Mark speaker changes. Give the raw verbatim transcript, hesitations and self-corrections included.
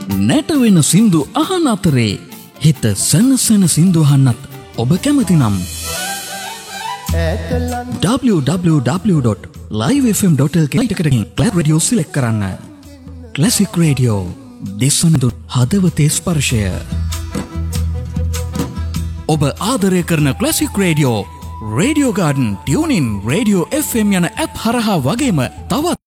Speaker 1: නැට වෙන සින්දු අහන අතරේ හිත සනසන සින්දු අහන්නත් ඔබ කැමති නම් w w w dot live f m dot l k එකකින් ක්ලාස් රේඩියෝ සිලෙක්ට් කරන්න. ක්ලාසික් රේඩියෝ දෙසනදු හදවතේ ස්පර්ශය. ඔබ ආදරය කරන classic radio, radio garden, tune ඉන්, රේඩියෝ එෆ් එම් යන ඇප් හරහා වගේම තවත්